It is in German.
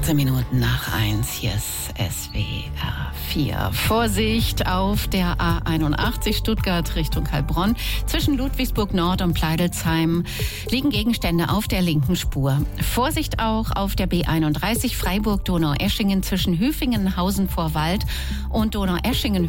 18 Minuten nach 1, hier ist SWR 4. Vorsicht auf der A81 Stuttgart Richtung Heilbronn. Zwischen Ludwigsburg Nord und Pleidelsheim liegen Gegenstände auf der linken Spur. Vorsicht auch auf der B31 Freiburg-Donaueschingen zwischen Hüfingen-Hausen vor Wald und Donaueschingen